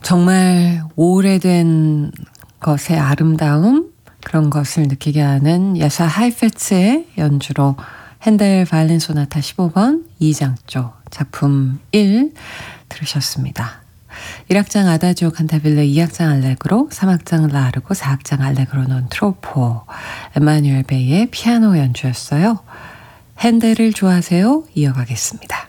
정말 오래된 것의 아름다움, 그런 것을 느끼게 하는 야사 하이페츠의 연주로 핸델 바이올린 소나타 15번 2장조 작품 1 들으셨습니다. 1악장 아다지오 칸타빌레, 2악장 알레그로, 3악장 라르고, 4악장 알레그로 논 트로포, 에마뉴엘 베이의 피아노 연주였어요. 핸델을 좋아하세요? 이어가겠습니다.